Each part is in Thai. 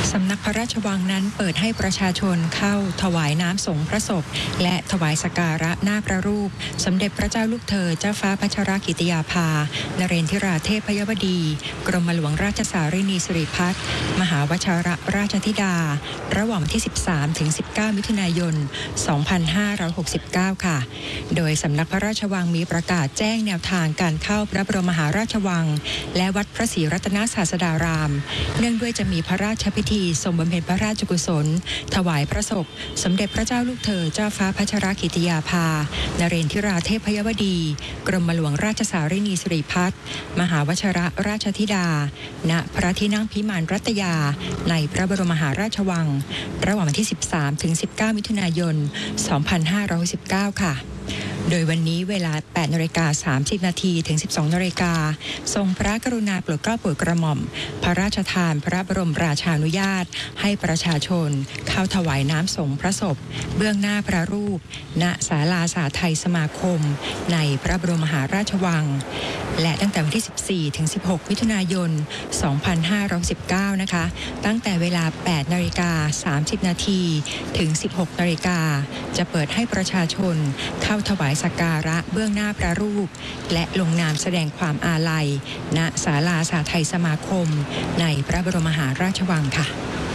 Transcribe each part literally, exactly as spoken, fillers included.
สำนักพระราชวังนั้นเปิดให้ประชาชนเข้าถวายน้ำสงฆ์พระศพและถวายสักการะหน้าพระรูปสมเด็จพระเจ้าลูกเธอเจ้าฟ้าพัชรกิติยาภานเรนทิราเทพยวดีกรมหลวงราชสารินีสิริพัฒน์มหาวชิรราชธิดาระหว่างวันที่สิบสามถึงสิบเก้ามิถุนายนสองพันห้าร้อยหกสิบเก้าค่ะโดยสำนักพระราชวังมีประกาศแจ้งแนวทางการเข้าพระบรมมหาราชวังและวัดพระศรีรัตนศาสดารามเนื่องด้วยจะมีพระราชพิธีทรงบำเพ็ญพระราชกุศลถวายพระศพสมเด็จพระเจ้าลูกเธอเจ้าฟ้าพัชรกิติยาภานเรนทิราเทพยวดีกรมหลวงราชสารินีสิริพัฒน์มหาวชิรราชธิดาณพระที่นั่งพิมานรัตยาในพระบรมมหาราชวังระหว่างวันที่สิบสามถึงสิบเก้ามิถุนายนสองพันห้าร้อยสิบเก้าค่ะโดยวันนี้เวลา แปดนาฬิกาสามสิบนาทีถึง สิบสองนาฬิกาทรงพระกรุณาโปรดเกล้าโปรดกระหม่อมพระราชทานพระบรมราชานุญาตให้ประชาชนเข้าถวายน้ำสงฆ์พระศพเบื้องหน้าพระรูปณศาลาสาไทยสมาคมในพระบรมมหาราชวังและตั้งแต่วันที่สิบสี่ถึงสิบหกมิถุนายนสองพันห้าร้อยสิบเก้านะคะตั้งแต่เวลา แปดนาฬิกาสามสิบนาทีถึง สิบหกนาฬิกาจะเปิดให้ประชาชนเข้าถวายสักการะเบื้องหน้าพระรูปและลงนามแสดงความอาลัยณศาลาสาไทยสมาคมในพระบรมมหาราชวังค่ะ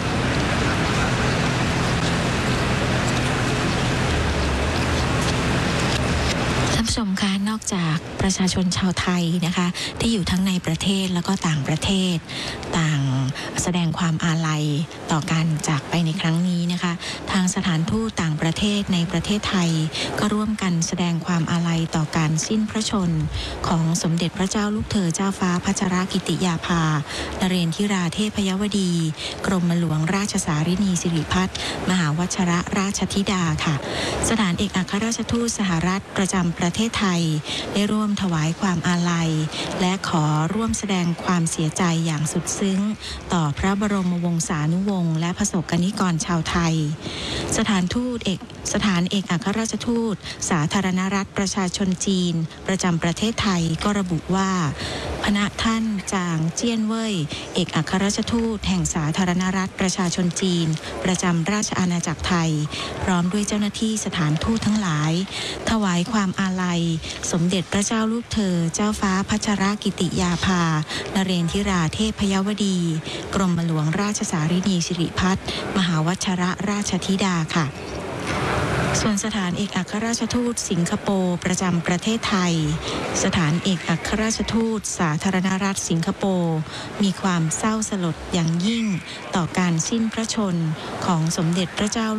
ชมคะนอกจากประชาชนชาวไทยนะคะที่อยู่ทั้งในประเทศแล้วก็ต่างประเทศต่างแสดงความอาลัยต่อการจากไปในครั้งนี้นะคะทางสถานทูตต่างประเทศในประเทศไทยก็ร่วมกันแสดงความอาลัยต่อการสิ้นพระชนของสมเด็จพระเจ้าลูกเธอเจ้าฟ้าพัชรกิติยาภานเรนทิราเทพยวดีกรมหลวงราชสารินีสิริพัฒน์มหาวชิรราชธิดาค่ะสถานเอกอัครราชทูตสหรัฐประจำประเทศไทยได้ร่วมถวายความอาลัยและขอร่วมแสดงความเสียใจอย่างสุดซึ้งต่อพระบรมวงศานุวงศ์และประสบกนิกรชาวไทยสถานทูตเอกสถานเอกอัครราชทูตสาธารณรัฐประชาชนจีนประจำประเทศไทยก็ระบุว่าพระท่านจางเจี้ยนเว่ยเอกอัครราชทูตแห่งสาธารณรัฐประชาชนจีนประจำราชอาณาจักรไทยพร้อมด้วยเจ้าหน้าที่สถานทูตทั้งหลายถวายความอาลัยสมเด็จพระเจ้าลูกเธอเจ้าฟ้าพัชรกิติยาภานเรนทิราเทพยวดีกรมหลวงราชสารินีสิริพัฒน์มหาวชิรราชธิดาค่ะส่วนสถานเอกอัครราชทูตสิงคโปร์ประจำประเทศไทยสถานเอกอัครราชทูตสาธารณรัฐสิงคโปร์มีความเศร้าสลดอย่างยิ่งต่อการสิ้นพระชนของสมเด็จพระเจ้า